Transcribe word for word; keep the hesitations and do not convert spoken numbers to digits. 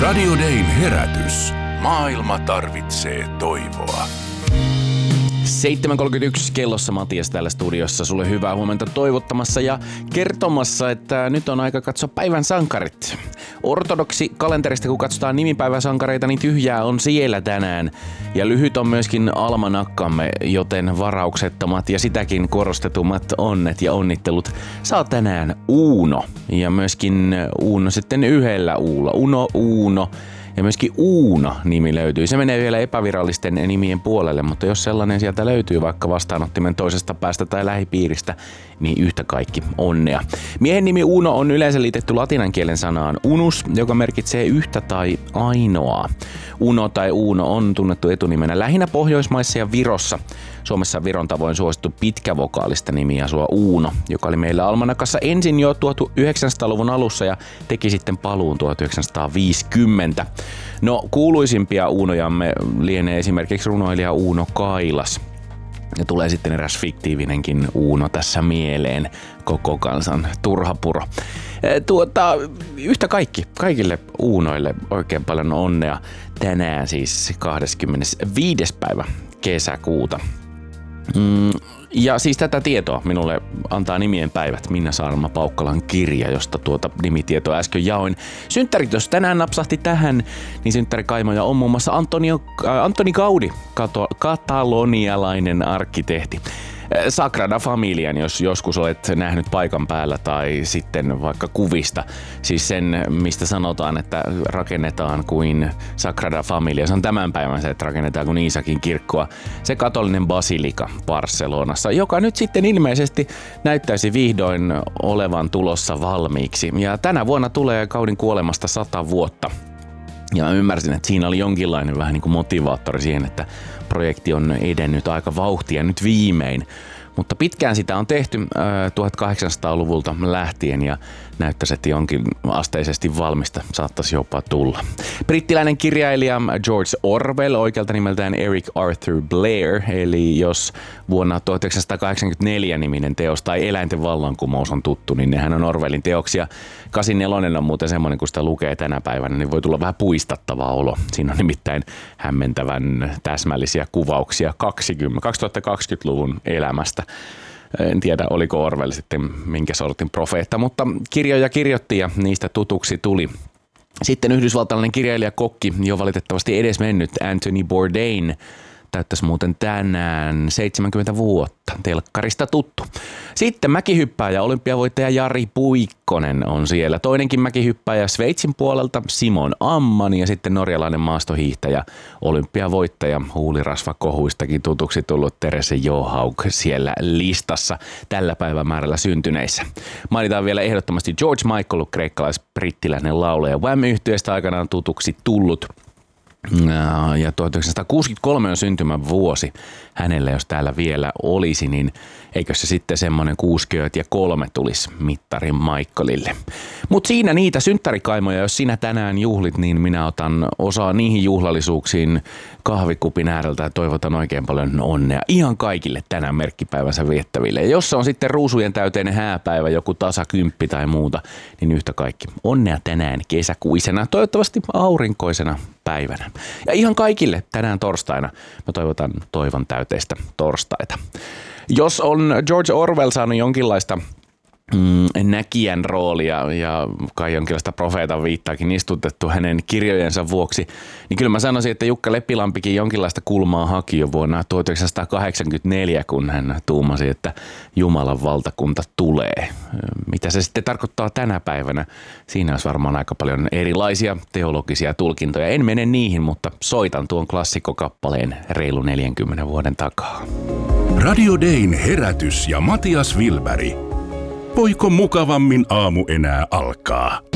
Radio Dayn herätys. Maailma tarvitsee toivoa. seitsemän kolmekymmentäyksi kellossa Matias täällä studiossa. Sulle hyvää huomenta toivottamassa ja kertomassa, että nyt on aika katsoa päivän sankarit. Ortodoksi kalenterista, kun katsotaan nimipäiväsankareita, niin tyhjää on siellä tänään. Ja lyhyt on myöskin almanakkamme, joten varauksettomat ja sitäkin korostetummat onnet ja onnittelut saa tänään Uuno. Ja myöskin Uuno sitten yhdellä uulla. Uno, Uuno. Ja myöskin Uuna-nimi löytyy. Se menee vielä epävirallisten nimien puolelle, mutta jos sellainen sieltä löytyy vaikka vastaanottimen toisesta päästä tai lähipiiristä, niin yhtä kaikki onnea. Miehen nimi Uno on yleensä liitetty latinan kielen sanaan unus, joka merkitsee yhtä tai ainoaa. Uno tai Uuno on tunnettu etunimenä lähinnä Pohjoismaissa ja Virossa. Suomessa Viron tavoin suosittu pitkävokaalista nimi asua Uuno, joka oli meillä almanakassa ensin jo tuhatyhdeksänsataaluvun alussa ja teki sitten paluun tuhatyhdeksänsataaviisikymmentä. No, kuuluisimpia Uunojamme lienee esimerkiksi runoilija Uuno Kailas. Ja tulee sitten eräs fiktiivinenkin Uuno tässä mieleen, koko kansan turhapuro. Tuota, yhtä kaikki, kaikille Uunoille oikein paljon onnea tänään siis kahdeskymmenesviides päivä kesäkuuta. Mm, ja siis tätä tietoa minulle antaa nimien päivät Minna Saarma-Paukkalan kirja, josta tuota nimitietoa äsken jaoin. Synttärit, jos tänään napsahti tähän, niin synttärikaimoja on muun muassa Antonio, äh, Antoni Gaudi, kato, katalonialainen arkkitehti. Sagrada Familian, jos joskus olet nähnyt paikan päällä tai sitten vaikka kuvista. Siis sen, mistä sanotaan, että rakennetaan kuin Sagrada Familia. Se on tämän päivän se, että rakennetaan kuin Iisakin kirkkoa. Se katolinen basilika Barcelonassa, joka nyt sitten ilmeisesti näyttäisi vihdoin olevan tulossa valmiiksi. Ja tänä vuonna tulee Gaudin kuolemasta sata vuotta. Ja mä ymmärsin, että siinä oli jonkinlainen vähän niin kuin motivaattori siihen, että projekti on edennyt aika vauhtia nyt viimein. Mutta pitkään sitä on tehty äh, tuhatkahdeksansataaluvulta lähtien ja näyttäisi, että jonkin asteisesti valmista saattaisi jopa tulla. Brittiläinen kirjailija George Orwell, oikealta nimeltään Eric Arthur Blair, eli jos vuonna tuhatyhdeksänsataakahdeksankymmentäneljä niminen teos tai Eläinten vallankumous on tuttu, niin nehän on Orwellin teoksia. kahdeksankymmentäneljä on muuten semmoinen, kun sitä lukee tänä päivänä, niin voi tulla vähän puistattava olo. Siinä on nimittäin hämmentävän täsmällisiä kuvauksia kaksituhattakaksikymmentäluvun elämästä. En tiedä, oliko Orwell sitten minkä sortin profeetta, mutta kirjoja kirjoitti ja niistä tutuksi tuli. Sitten yhdysvaltalainen kirjailija kokki, jo valitettavasti edesmennyt Anthony Bourdain, täyttäisi muuten tänään seitsemänkymmentä vuotta, telkkarista tuttu. Sitten mäkihyppääjä, olympiavoittaja Jari Puikkonen on siellä. Toinenkin mäkihyppääjä Sveitsin puolelta Simon Amman ja sitten norjalainen maastohiihtäjä, olympiavoittaja huulirasvakohuistakin tutuksi tullut Terese Johaug siellä listassa tällä päivämäärällä syntyneissä. Mainitaan vielä ehdottomasti George Michael, kreikkalais-brittiläinen laulaja Wham-yhtyeestä aikanaan tutuksi tullut. Ja tuhatyhdeksänsataakuusikymmentäkolme on syntymävuosi hänelle, jos täällä vielä olisi, niin eikö se sitten semmoinen kuusikymmentäkolme tulisi mittarin Michaelille. Mutta siinä niitä synttärikaimoja, jos sinä tänään juhlit, niin minä otan osaa niihin juhlallisuuksiin kahvikupin ääreltä ja toivotan oikein paljon onnea ihan kaikille tänään merkkipäivänsä viettäville. Ja jos se on sitten ruusujen täyteinen hääpäivä, joku tasakymppi tai muuta, niin yhtä kaikki onnea tänään kesäkuisena, toivottavasti aurinkoisena päivänä. Ja ihan kaikille tänään torstaina mä toivotan toivon täyteistä torstaita. Jos on George Orwell saanut jonkinlaista mm, näkijän roolia ja kai jonkinlaista profeetan viittaakin istutettu hänen kirjojensa vuoksi, niin kyllä mä sanoisin, että Jukka Leppilampikin jonkinlaista kulmaa haki jo vuonna tuhatyhdeksänsataakahdeksankymmentäneljä, kun hän tuumasi, että Jumalan valtakunta tulee. Mitä se sitten tarkoittaa tänä päivänä? Siinä olisi varmaan aika paljon erilaisia teologisia tulkintoja. En mene niihin, mutta soitan tuon klassikokappaleen reilu neljänkymmenen vuoden takaa. Radio Dayn herätys ja Matias Wilberg. Voiko mukavammin aamu enää alkaa?